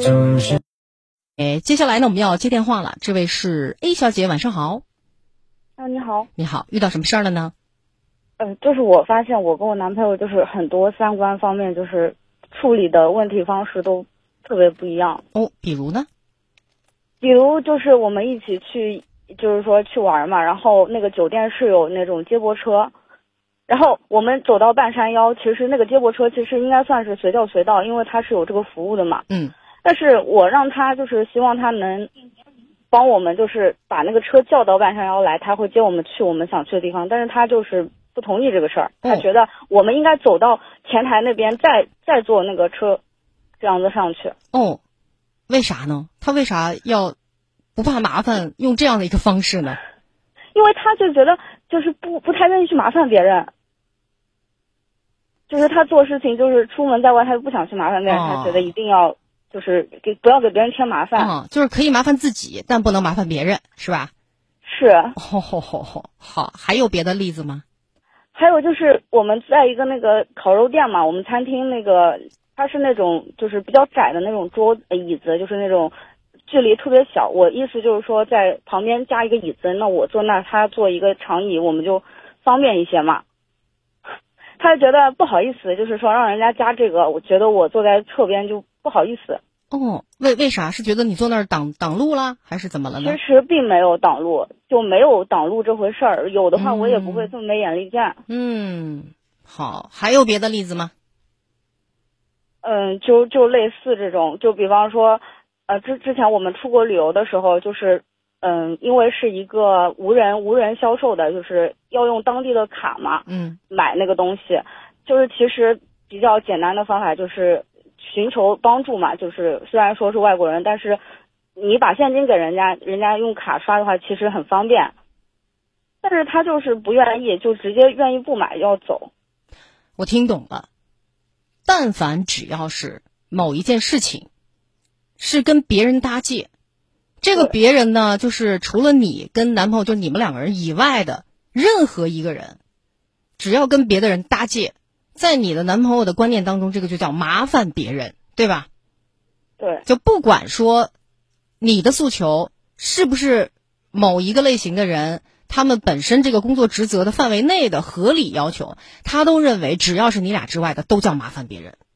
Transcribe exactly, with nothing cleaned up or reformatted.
城市。 哎，接下来呢，我们要接电话了。这位是 A 小姐，晚上好。 啊，你好。 你好，遇到什么事儿了呢？ 呃，就是我发现我跟我男朋友就是很多三观方面就是处理的问题方式都特别不一样。 哦，比如呢？ 比如就是我们一起去，就是说去玩嘛，然后那个酒店是有那种接驳车，然后我们走到半山腰，其实那个接驳车其实应该算是随叫随到，因为它是有这个服务的嘛。 嗯。 但是我让他就是希望他能帮我们就是把那个车叫到半山腰来，他会接我们去我们想去的地方，但是他就是不同意这个事儿，他觉得我们应该走到前台那边再再坐那个车这样子上去。 哦，为啥呢？他为啥要不怕麻烦用这样的一个方式呢？ 因为他就觉得就是不不太愿意去麻烦别人，就是他做事情就是出门在外他就不想去麻烦别人， 哦、 他觉得一定要就是给不要给别人添麻烦。 嗯，就是可以麻烦自己，但不能麻烦别人，是吧？ 是。 好好好好好，还有别的例子吗？ 还有就是我们在一个那个烤肉店嘛，我们餐厅那个它是那种就是比较窄的那种桌椅子，就是那种距离特别小。我意思就是说在旁边加一个椅子，那我坐那他坐一个长椅，我们就方便一些嘛。他就觉得不好意思，就是说让人家加这个，我觉得我坐在侧边就不好意思。 哦，为为啥？是觉得你坐那儿挡挡路了，还是怎么了呢？ 其实并没有挡路，就没有挡路这回事儿。有的话我也不会这么没眼力见。 嗯，好，还有别的例子吗？ 嗯，就就类似这种，就比方说，呃，之之前我们出国旅游的时候，就是嗯，因为是一个无人无人销售的，就是要用当地的卡嘛， 嗯， 买那个东西，就是其实比较简单的方法就是寻求帮助嘛，就是虽然说是外国人，但是你把现金给人家，人家用卡刷的话，其实很方便。但是他就是不愿意，就直接愿意不买要走。 我听懂了，但凡只要是某一件事情是跟别人搭界，这个别人呢，就是除了你跟男朋友，就你们两个人以外的任何一个人，只要跟别的人搭界，在你的男朋友的观念当中，这个就叫麻烦别人，对吧？ 对。 就不管说你的诉求是不是某一个类型的人他们本身这个工作职责的范围内的合理要求，他都认为只要是你俩之外的都叫麻烦别人。